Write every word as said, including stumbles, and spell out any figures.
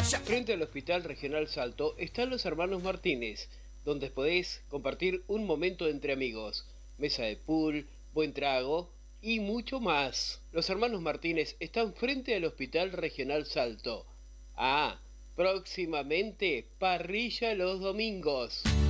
Frente al Hospital Regional Salto están los hermanos Martínez, donde podés compartir un momento entre amigos, mesa de pool, buen trago y mucho más. Los hermanos Martínez están frente al Hospital Regional Salto. Ah, próximamente parrilla los domingos.